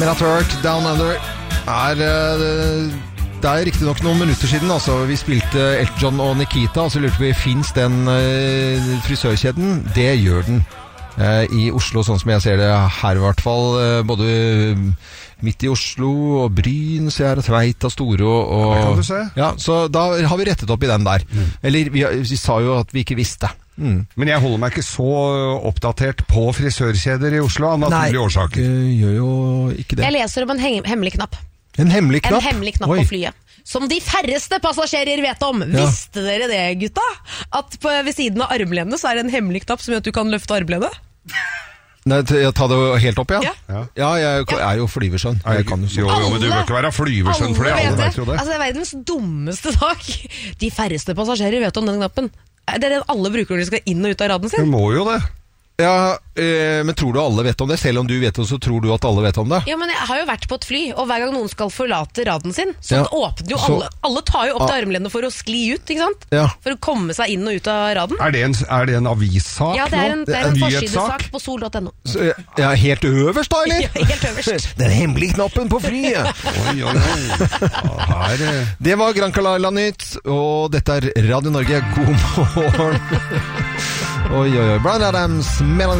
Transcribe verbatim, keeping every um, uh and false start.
Men at Work Down Under er det er riktig nok noen minutter siden altså, vi spilte Elton John og Nikita og så lurte vi, finnes den uh, frisørkjeden? Det gjør den uh, i Oslo, sånn som jeg ser det her i hvert fall, uh, både midt i Oslo og Bryn så er det Tveit og Store og, og det kan du se. Ja, så da har vi rettet opp i den der mm. eller vi, vi sa jo at vi ikke visste mm. Men jeg holder meg ikke så oppdatert på frisørkjeder i Oslo av naturlige årsaker. Nei, jeg gjør jo ikke det. Jeg leser om en hem- hemmelig knapp. En hemmelig knapp? En hemmelig knapp Oi. på flyet. Som de færreste passasjerer vet om. Ja. Visste dere det, gutta? At på, ved siden av armlenet så er det en hemmelig knapp som gjør at du kan løfte armlenet? Nei, ta det helt opp, ja? Ja, ja. ja jeg ja. er jo flyversønn. Jeg kan jo, jo, jo, men du bør ikke være flyversønn for det. Alle vet jo det. Altså, det er verdens dummeste sak. De færreste passasjerer vet om den knappen. Det er den alle bruker når de skal inn og ut av raden sin. Du må jo det. Ja, øh, men tror du alle vet om det? Selv om du vet det, så tror du at alle vet om det? Ja, men jeg har jo vært på et fly, og hver gang noen skal forlate raden sin, så ja. åpner jo så, alle Alle tar jo opp til armlenet for å skli ut, ikke sant? Ja. For å komme seg inn og ut av raden. Er det en, er det en avissak? Ja, det er en, det er en, en forsidesak på sol punktum no. Så, ja, helt øverst da, eller? Ja, helt øverst. Den hemmelige knappen på flyet. Oi, oi, oi. Her, eh. Det var Gran Canaria Nytt, og dette er Radio Norge. God morgen. Oi, oi, oi. Bryan Adams, Melanie